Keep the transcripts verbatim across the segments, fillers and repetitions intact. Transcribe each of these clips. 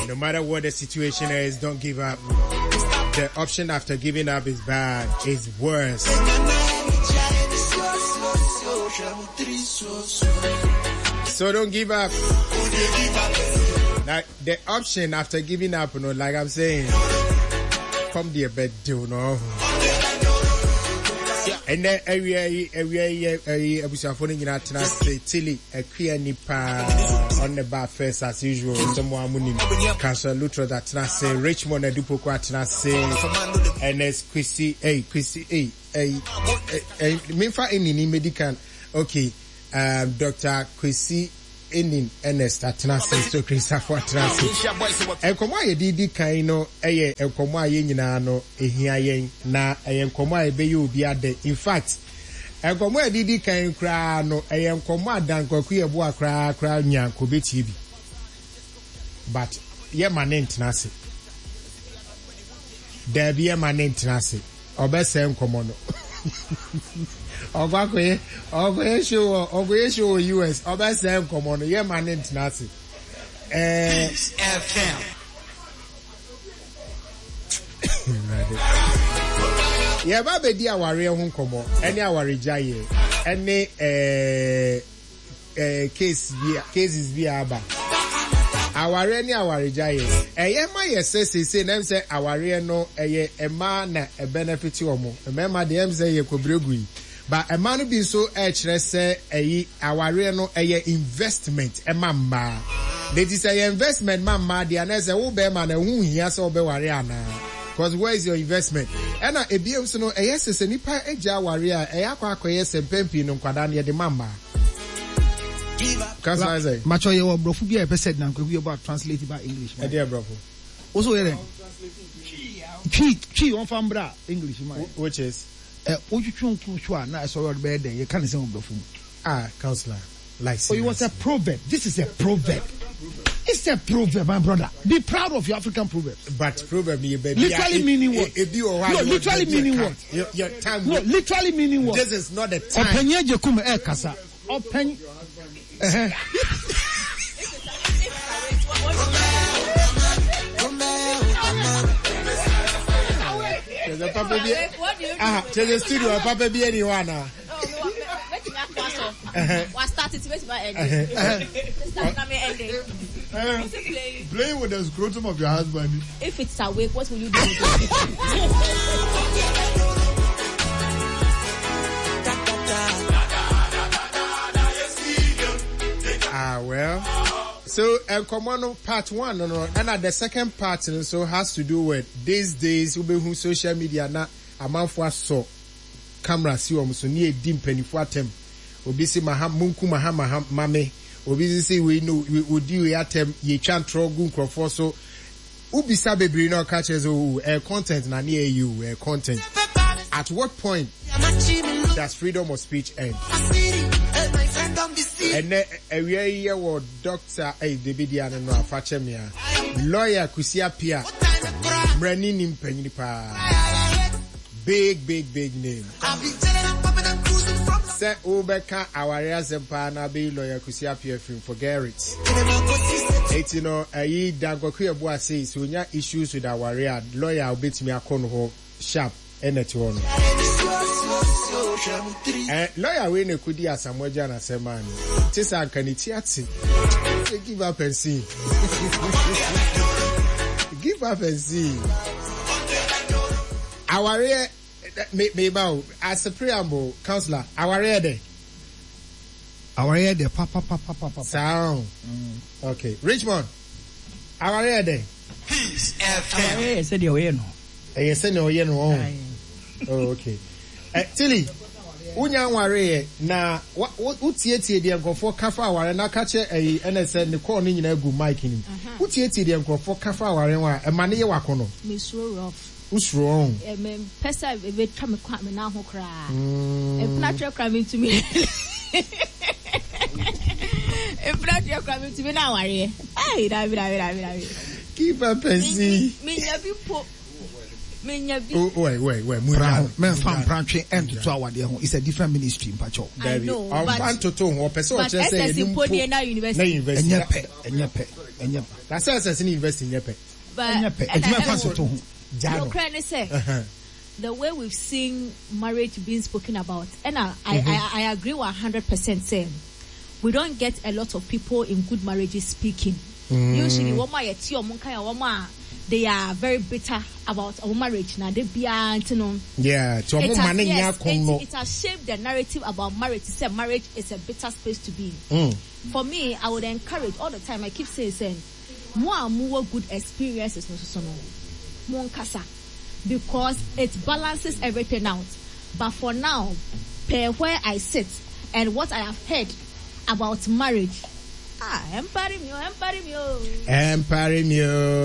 No matter what the situation is, don't give up. The option after giving up is bad, is worse. So don't give up. Now, the option after giving up, you know, like I'm saying, come to your bed, do you know? And then every year, every year, every year, we are phoning in our say, Tilly, a queer nipa on the bar first as usual. Someone winning Council Luther that say Richmond and Dupoko at say, and as Chrissy, a Chrissy, a a a Minfa in medical. Okay, um, Doctor Chrissy. Enin Ernest Atanase so Christopher Atanase enkomo aye didi kan no eye enkomo aye nyina no ehia yen na eye enkomo aye be ye obi ade. In fact enkomo aye didi kan kra no eye enkomo adankwaku ye bo akra kra nyanko beti bi but ye mane ntenase da bi ye mane ntenase obese enkomo no Ogoye, Ogoye show, Ogoye show U S. Oba say come on, yeah man international. Eh, F M. Yeah, ba be di aware ho komo. Any aware jaye. Any eh eh case bi cases bi aba. Aware ni aware jaye. Eye ma ye say say say na say aware no eye e ma na e benefit omo. E ma dem say ye kobregu. But a man be so actually say a aware no a investment a mamba. They say investment mamba the another who be man who he has all be wariana. Because where is your investment? And a be also no a yes is a nipa a jawaria a aqua yes and pempi no quadania de mamba. Because I say, much of your brofubia episode now could be about translated by English. My dear brofo. Also, then, Chi, Chi on Fambra, English, which is. Uh, what you trying to show now? I saw your bed there. You can't say on the phone. Ah, counselor, like. Oh, it was a proverb. This is a proverb. It's a proverb, my brother. Be proud of your African proverbs. But proverb, you baby. Literally meaning what? No, literally meaning what? Your, your time. No, literally meaning what? This is not the time. Open your jakum air kasa. Open. There's a papa be ah, there's a studio, a papa be anyone. What started to make my ending? Play with the scrotum of your husband. If it's awake, what will you do? Ah, well. So, uh, common part one, no, no, and uh, the second part also has to do with these days, we who social media na a man for so camera see um so near dim penny for them. Obi si maham munku maham maham mame. Obi si we know we would do atem ye chan trogun crofo so. Ubi sabe bri no catches oh uh, content na near you uh, content. At what point does freedom of speech end? And a year or doctor a Davidian no Fachemia lawyer Kusia Pia Brenin Penipa big big big name. Say Ubeka our Yazempana be lawyer Kusia Pia film forget it. It's you know a ye Dagokia Boa says when you issues with our lawyer bit me a corner sharp and at one. Eh, lawyer we ne kudi asamoja na sema ni. Tisa kaniti ati. Give up and see. Give up and see. Our rear me me bow as a preamble, counselor. Our rear de. Our rear de papa papa papa. Sound. Mm. Okay, Richmond. Our rear de. Peace F M. Our rear said you no. Eh, said no you no. Oh, okay. Eh, Tilly. Unya ware na utietie de nkofo kafa ware na kache eh N S N ne call ni nyina gu mic ni utietie de nkofo kafa ware wa e mane ye wakono me so rough usro on e me pesa e be twa me kwa me na ho kra e pna twa kra me to me e pna twa kra me to me na ware ai da bi da bi da bi keep up and see me ya people Oh, wait, wait, wait. Men fan branching and to our dear home. It's a different ministry in Pacho. I know. But to two or person just say you put in a university. And your pet, and your pet, and your pet. That's as an invest in your pet. But your pet, and your pet. Jano say the way we've seen marriage being spoken about, and I, I, mm-hmm. I, I agree one hundred percent saying we don't get a lot of people in good marriages speaking. Mm. Usually, they are very bitter about our marriage. Now they be you know. Yeah, it has, yes, it, it has shaped the narrative about marriage. It said marriage is a bitter space to be. Mm. For me, I would encourage all the time. I keep saying, saying more and more good experiences, more casa, because it balances everything out. But for now, per where I sit and what I have heard about marriage. Ah, empire me, empire me, empire me.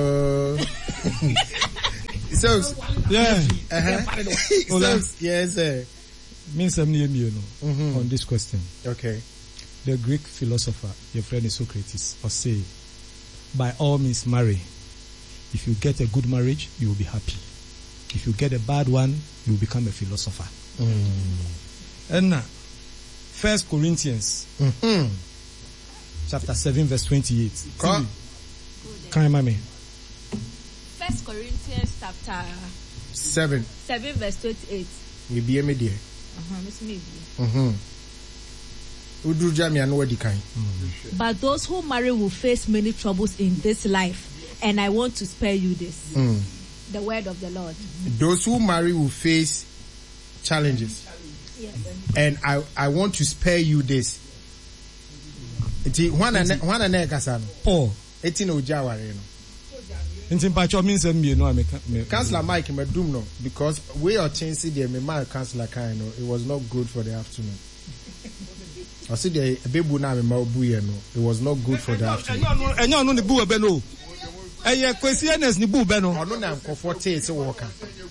So, yeah, uh-huh. So, yes, sir. Means I'm near me, you know, mm-hmm. on this question. Okay. The Greek philosopher, your friend is Socrates, or say, by all means marry. If you get a good marriage, you will be happy. If you get a bad one, you will become a philosopher. Mm. And now, First Corinthians. Mm-hmm. Chapter seven, verse twenty-eight. Can you remember me? First Corinthians chapter seven. Seven, verse twenty-eight. Maybe a media. Uh-huh, Miss Maybe. Mm-hmm. Udu jami anwa dikai. But those who marry will face many troubles in this life, and I want to spare you this. Mm. The word of the Lord. Those who marry will face challenges. Yes. And I, I want to spare you this. Iti wana ne wana ne kasa no. Paul. Eti no jaware no. Nti mpacho means me no ameka. Councillor Mike medum no because we are changing the me my councillor kind no it was not good for the afternoon. I see the bebu na me ma bu ye no it was not good for the afternoon. Enyo no ni bu ebe no. Eye kwesianes ni bu be no. Ono na comfort e se wo ka.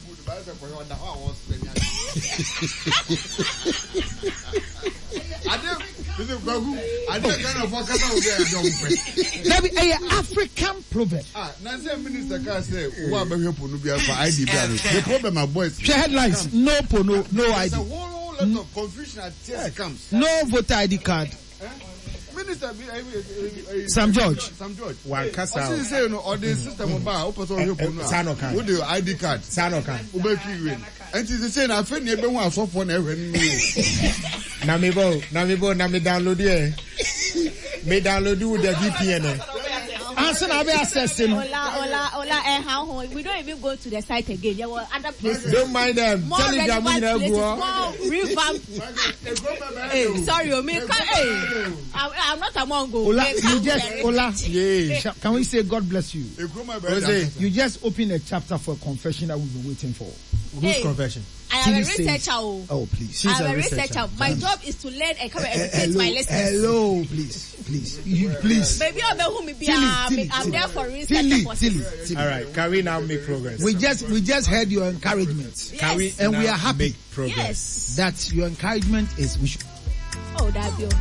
Maybe a African proverb. Ah, Nancy Minister can say, "What about you? Ponu biya for I D B." The problem, my boys. Share headlines. No pono, no I D. There's a whole lot of confusion at it comes. No voter I D card. Minister, Sam George. Sam George. One casa. I say, you know, all the system of bar, open your ponu. Sano card. With the I D card. Sano card. Ubeki win. And it's the same. I feel never want so for never. Na me bo, na me bo, na me download ye. Me download with the V P N. Answer na be accessing. Ola, ola, ola. Eh, how? We don't even go to the site again. There were other places. Don't mind them. More relevant places. More revamped. Hey, sorry, Omi. Hey, I'm, I'm not among go. Ola, you just Ola. Yeah. Can we say God bless you? Jose, you just open a chapter for confession that we've been waiting for. Whose hey, confession? I am a researcher. Oh, please. I'm a, a researcher. researcher. My job is to learn and come and educate hello, my listeners. Hello, please, please, you, please. Maybe I'm who me be. I'm there for research. All right, can we now make progress? We just we just heard your encouragement. Yes. Can we and now we are happy make progress? Yes. That your encouragement is we should. Oh, that you.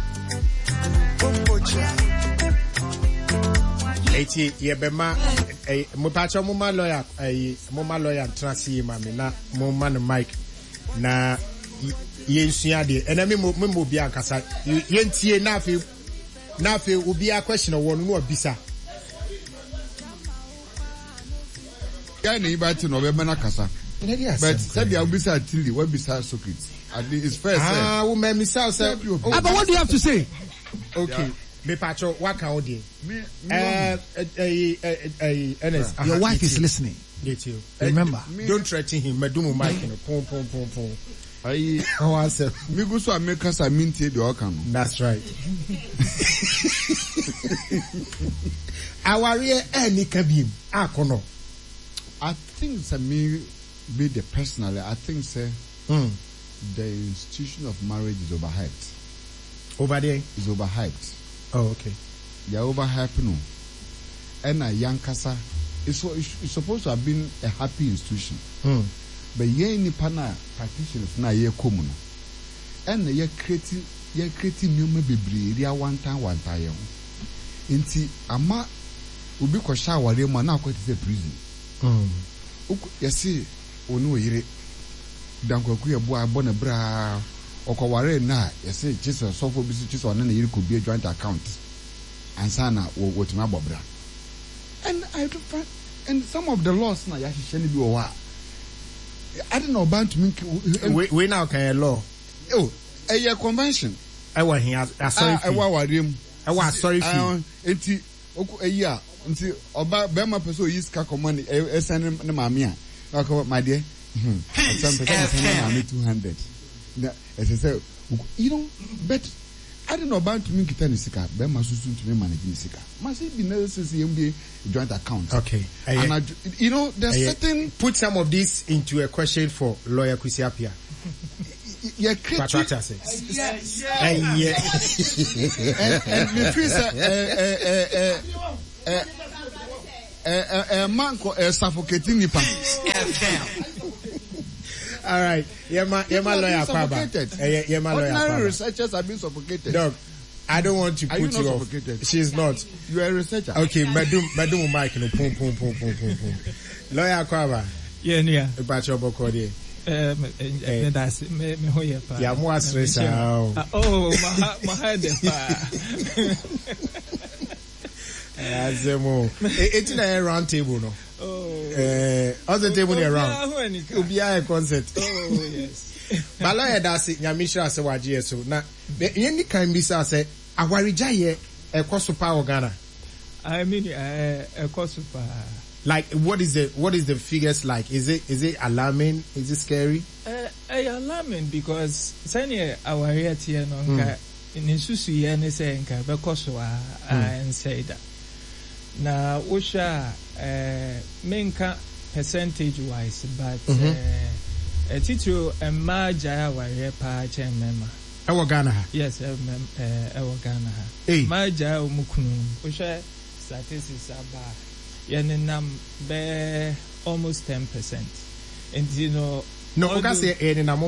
Eti yebema eh mo pacho mo ma lawyer eh mo ma lawyer trasi ma me na mo ma no mic na yensua de ena me mo mo bi akasa yentie na afi na afi obi a question won no obisa guy na ibati no be na kasa but said ya obisa tili we bisa Socrates at least first ah wo me misal say ah but what do you have to say? Okay. Yeah. Me pacho what can you do? Me eh eh eh Ernest your wife is listening. Get you. Remember, uh, don't threaten him. Medumo mic no pom pom pom pom. Ayi how answer. Me go so make us a minty the okan. That's right. Aware any kabim akono. I think it's a me be the personally I think say mm. the institution of marriage is overhyped. Over there is overhyped. Oh, okay. You're overhyped no. And a young casa it's, it's supposed to have been a happy institution. Mm. But ye ni pana practitioners na ye komu no. And ye creating ye creating new bebree ria one time one time. Inti ama ubi ko sha ware ma na ko te prison. Mm. You see onu oyire dankwaku ye bo abo na bra okoware na yese Jesus sofo bi Jesus on na yire ko bi joint account ansana wo tima bobra and I don't and some of the laws na ya hihye ne bi wo wa I don't know about me we we now can law oh a convention I want here sorry I want warem I want sorry fee enti oku ayi a nti oba be ma person yi ska command e send ne maami a okay my dear mhm some person send me two hundred na as I say you know but I don't know about me kita ne sika be ma susu to me manage ne sika ma say be necessary M B A joint account okay and I, you know there's Aye. certain put some of this into a question for lawyer Kwesi Appiah. Yeah, creative. Yes. And yeah. And the trees a man called suffocating nipa. All right. Yeah, my yeah, my lawyer Kwaba. Yeah, yeah, my lawyer Kwaba. Ordinary researchers have been suffocated. Dog, I don't want to put you, you off. Suffocated? She's not. You are a researcher. Okay, madam, madam, Mike, no, pum, pum, pum, pum, pum, pum. Lawyer Kwaba. Yeah, yeah. About your book, eh? Um, that's me, me, ho, yeah, yeah, more stress. Oh, my, my head is As a mo, it's in a round table, no. Oh, eh, other table around. Ubia a concert. Oh, yes. But lawyer that's it. Nyamisha se waji so. Na, any kind bisa say, awarija ye a kosupa Ghana. I mean, a kosupa. Like, what is the what is the figures like? Is it is it alarming? Is it scary? Uh, uh alarming because senior our here no nka in susu ye ne say nka be koso a and say that. Na usha uh menka percentage wise, but mm-hmm. uh a titro a maja our pa chen mema. Ewo Ghana. Yes, uh ewo Ghana. Hey. Maja umukunu. Usha statistics about Yenenam be almost ten percent. And you know, no, because